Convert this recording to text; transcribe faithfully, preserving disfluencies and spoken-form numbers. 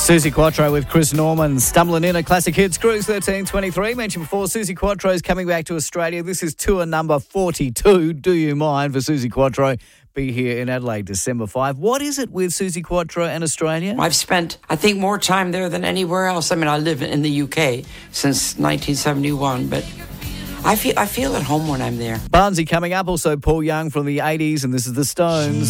Suzi Quatro with Chris Norman stumbling in a classic hits cruise thirteen twenty-three. Mentioned before, Suzi Quatro is coming back to Australia. This is tour number forty-two. Do you mind for Suzi Quatro? Be here in Adelaide December fifth. What is it with Suzi Quatro and Australia? I've spent, I think, more time there than anywhere else. I mean, I live in the U K since nineteen seventy-one, but I feel I feel at home when I'm there. Barnsey coming up. Also, Paul Young from the eighties, and this is the Stones.